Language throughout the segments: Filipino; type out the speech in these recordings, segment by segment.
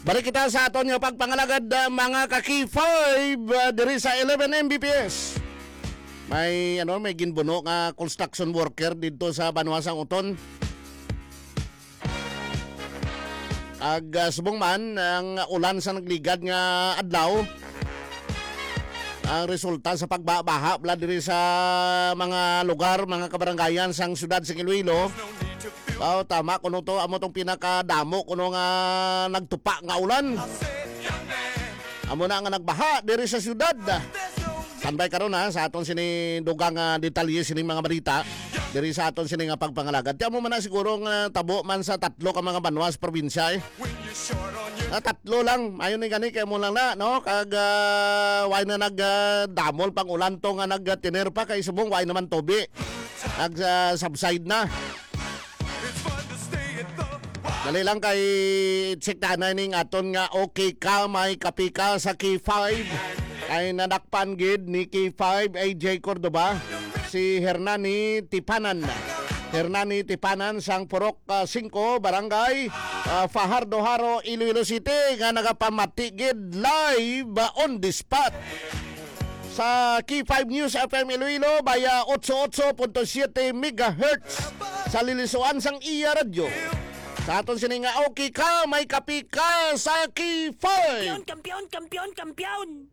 Balik kita sa aton yung pagpangalagad mga ka-K5 diri sa 11 Mbps. May ginbuno nga construction worker dito sa Banwasang Uton. Subong man ang ulan sa nagligad nga adlaw. Ang resulta sa pagbabaha diri sa mga lugar, mga kabarangayan sang syudad sa Iloilo. Tama kuno to amo tong pinakadamo kuno nga nagtupa nga ulan. Amo na nga nagbaha diri sa syudad. Standby karon sa aton sini dugang detalye sini mga balita diri sa aton sini nga pagpangalagad. Ti amo man na siguro nga tabo man sa tatlo ka mga banwas probinsya. Tatlo lang ayon ni gani kay mo lang na no kag way na nagdamol pang ulan to nga nagtiner pa kay subong way naman tobi. Subside na. Dali lang kay check na ning aton nga okay ka may kapika sa K5 ay nadakpan gid ni K5 AJ Cordoba si Hernani Tipanan sang Purok 5 Barangay Fajardo Haro Iloilo City nga nagapamati gid live on the spot sa K5 News FM Iloilo via 88.7 MHz sa lilisuan sang iya radyo. Sa aton sini nga okay ka, may kapi ka sa K5. Kampiyon!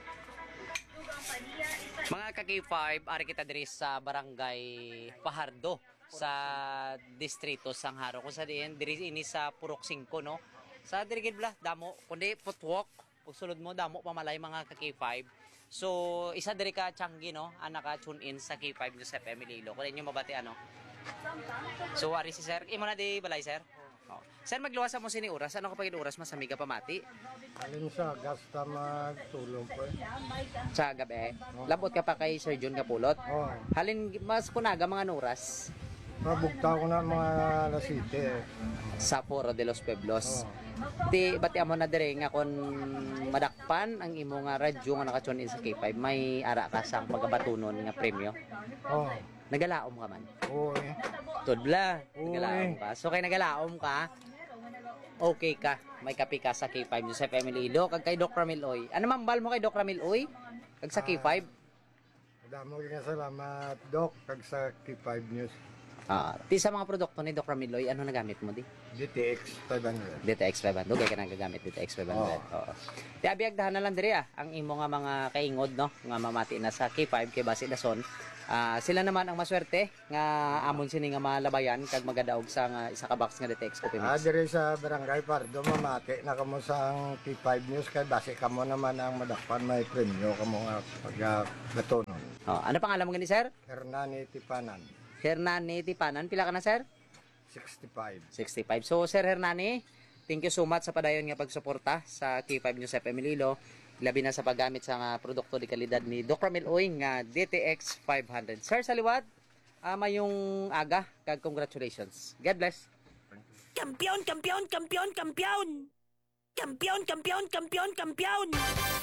Mga ka-K5, ari kita diri sa Barangay Fajardo sa distrito sang Haro. Kung sa diin, diri ini sa Purok 5, no? Sa diri gid bla damo, kundi footwalk. Ug sulod mo damo pamalay mga ka-K5. So, isa diri ka Changi, no? Anak ka tune in sa K5 Joseph Emililo. Kung inyo mabati ano? So, ari si sir. Imo na di balay, sir? Oh. Sir, magluwas mo sini oras. Ano kapag oras masamiga pamati? Alin sa gasta magtulong po. Sa gabi. Labot ka pa kay Sir John Kapulot. Oh. Halin mas kunaga mga oras. Mabugta ko na mga lasite. Sa Foro de los Pueblos. Oh. Ti bati amo na dire nga kon madakpan ang imo nga radyo nga nakatune in sa K5 may ara ka sang pagabatunon nga premyo. Oh. Nagalaom ka man. Oo eh. Tudla, Uy. nagalaom ka. So kay nagalaom ka, okay ka. May kapi ka sa K5 Joseph Emililo kag kay Doc Ramil Oy. Ano mambal mo kay Doc Ramil Oy? Kag sa K5? Damo nga salamat, Doc, kag sa K5 News. Ti sa mga produkto ni Doc Ramil Oy, ano nagamit mo di? DTX 500. DTX 500. Dugay ka nang gagamit DTX 500. Oo. Ti abiyagdahan na lang diri ang imo nga mga kaingod no, nga mamati na sa K5 kay base dason. Sila naman ang maswerte nga amon sini nga malabayan kag magadaog sa nga isa ka box nga DTX Coffee Mix. Dire sa Barangay Pardo mamati na kamo sa K5 News kay base kamo naman ang madakpan may premyo kamo nga pagatunon. Ano pangalan mo gani sir? Hernani Tipanan. Hernani Tipanan. Pila ka na sir? 65. 65. So Sir Hernani, thank you so much sa padayon nga pagsuporta sa K5 News FM Emililo. Labi na sa paggamit sa produkto di kalidad ni Doc Ramil Oy nga DTX 500. Sir, sa liwat, mayong aga, kag congratulations. God bless. Kampiyon!